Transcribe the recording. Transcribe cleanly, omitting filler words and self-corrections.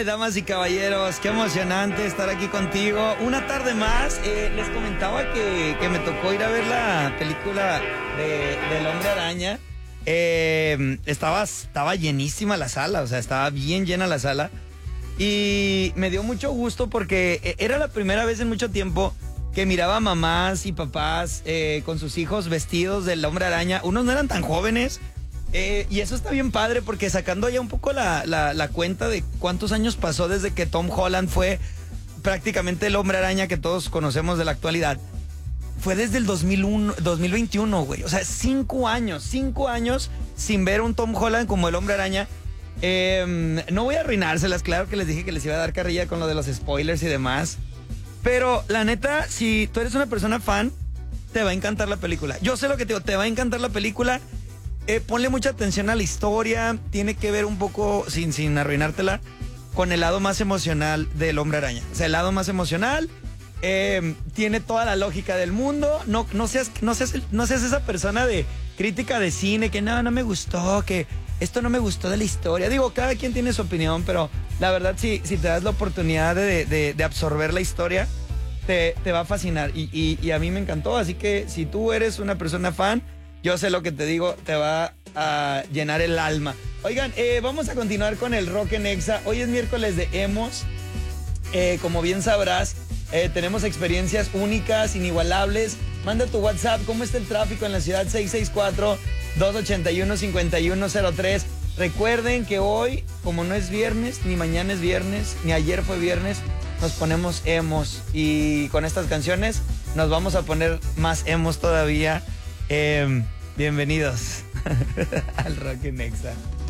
Ay, damas y caballeros, qué emocionante estar aquí contigo. Una tarde más, les comentaba que me tocó ir a ver la película del Hombre Araña. Estaba llenísima la sala, o sea, estaba bien llena la sala. Y me dio mucho gusto porque era la primera vez en mucho tiempo que miraba a mamás y papás con sus hijos vestidos del Hombre Araña. Unos no eran tan jóvenes. Y eso está bien padre porque sacando ya un poco la cuenta de cuántos años pasó desde que Tom Holland fue prácticamente el Hombre Araña que todos conocemos de la actualidad. Fue desde el 2021, güey. O sea, 5 años sin ver un Tom Holland como el Hombre Araña. No voy a arruinárselas, claro que les dije que les iba a dar carrilla con lo de los spoilers y demás. Pero la neta, si tú eres una persona fan, te va a encantar la película. Yo sé lo que te digo, te va a encantar la película. Ponle mucha atención a la historia. Tiene que ver un poco, sin arruinártela, con el lado más emocional del Hombre Araña. O sea, el lado más emocional. Tiene toda la lógica del mundo. No seas esa persona de crítica de cine que no me gustó, que esto no me gustó de la historia. Digo, cada quien tiene su opinión, pero la verdad, si te das la oportunidad de absorber la historia, te va a fascinar. Y a mí me encantó. Así que si tú eres una persona fan, yo sé lo que te digo, te va a llenar el alma. Oigan, vamos a continuar con el Rock en Exa. Hoy es miércoles de emos. Como bien sabrás, tenemos experiencias únicas, inigualables. Manda tu WhatsApp, ¿cómo está el tráfico en la ciudad? 664-281-5103. Recuerden que hoy, como no es viernes, ni mañana es viernes, ni ayer fue viernes, nos ponemos emos. Y con estas canciones nos vamos a poner más emos todavía. Bienvenidos al Rock en Exa.